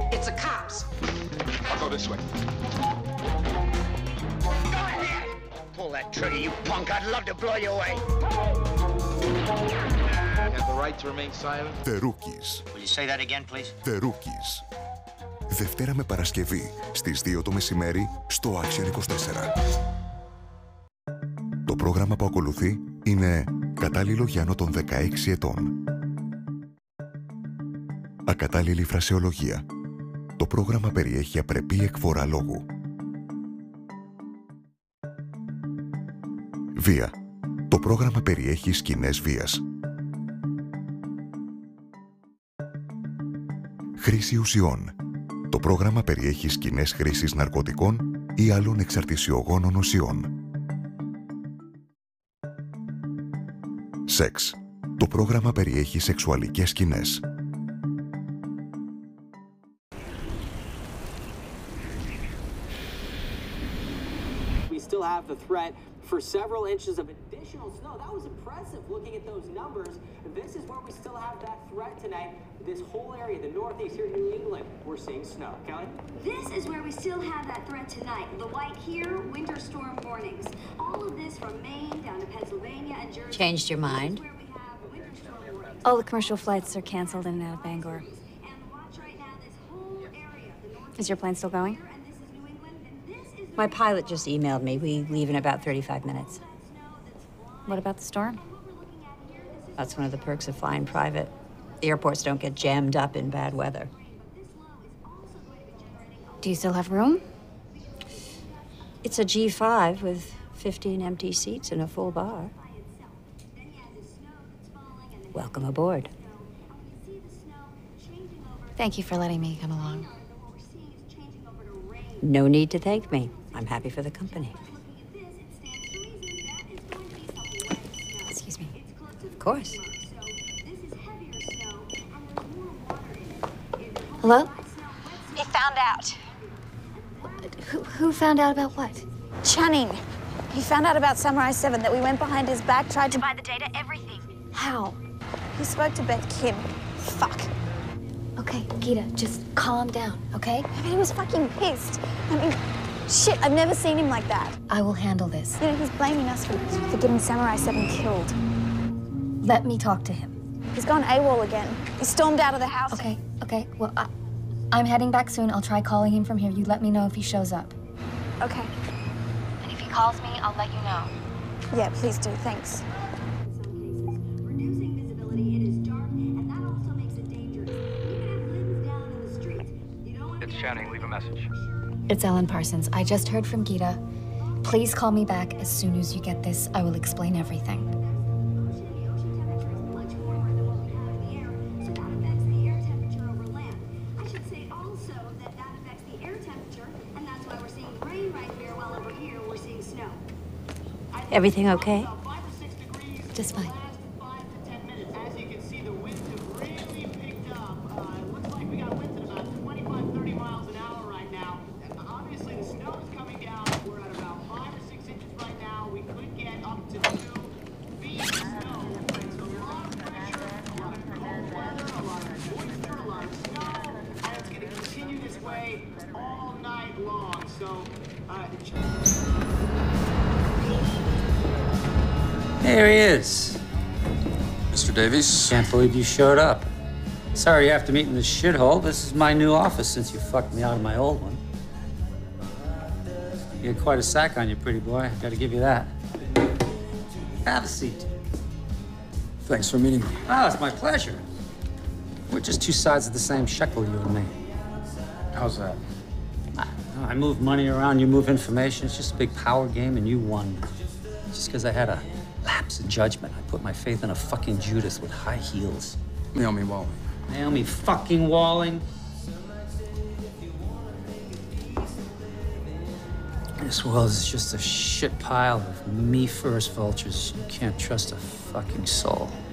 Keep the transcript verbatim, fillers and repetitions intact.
It's the cops. I'll go this way. Go ahead! Pull that trigger, you punk. I'd love to blow you away. You have the right to remain silent. The Rookies. Will you say that again, please? The Rookies. Δευτέρα με Παρασκευή στις δύο το μεσημέρι στο Action είκοσι τέσσερα. Το πρόγραμμα που ακολουθεί είναι κατάλληλο για άνω των δεκαέξι ετών. Ακατάλληλη φρασεολογία. Το πρόγραμμα περιέχει απρεπή εκφορά λόγου. Βία. Το πρόγραμμα περιέχει σκηνές βίας. Χρήση ουσιών. Το πρόγραμμα περιέχει σκηνές χρήσης ναρκωτικών ή άλλων εξαρτησιογόνων ουσιών. Σεξ. Το πρόγραμμα περιέχει σεξουαλικές σκηνές. We still have the threat for several inches of additional snow. That was impressive looking at those numbers. This is where we still have that threat tonight. This whole area, the Northeast here in New England, we're seeing snow. Kelly? This is where we still have that threat tonight. The white here, winter storm warnings. All of this from Maine down to Pennsylvania and Jersey. Changed your mind? All the commercial flights are canceled in and out of Bangor. Is your plane still going? My pilot just emailed me. We leave in about thirty-five minutes. What about the storm? That's one of the perks of flying private. The airports don't get jammed up in bad weather. Do you still have room? It's a G five with fifteen empty seats and a full bar. Welcome aboard. Thank you for letting me come along. No need to thank me. I'm happy for the company. Excuse me. Of course. Hello? He found out. Who, who found out about what? Channing. He found out about Samurai seven, that we went behind his back, tried to buy the data, everything. How? He spoke to Beth Kim. Fuck. Okay, Gita, just calm down, okay? I mean, he was fucking pissed. I mean, shit, I've never seen him like that. I will handle this. You know, he's blaming us for, for getting Samurai seven killed. Let me talk to him. He's gone AWOL again. He stormed out of the house. Okay, okay, well, I, I'm heading back soon. I'll try calling him from here. You let me know if he shows up. Okay. And if he calls me, I'll let you know. Yeah, please do. Thanks. It's Channing. Leave a message. It's Ellen Parsons. I just heard from Gita. Please call me back as soon as you get this. I will explain everything. Everything okay? Just fine. There he is. Mister Davies? Can't believe you showed up. Sorry you have to meet in this shithole. This is my new office since you fucked me out of my old one. You had quite a sack on you, pretty boy. Gotta give you that. Have a seat. Thanks for meeting me. Oh, it's my pleasure. We're just two sides of the same shekel, you and me. How's that? I, I move money around, you move information. It's just a big power game, and you won. Just because I had a lapse in judgment, I put my faith in a fucking Judas with high heels. Naomi Walling. Naomi fucking Walling? This world is just a shit pile of me-first vultures. You can't trust a fucking soul.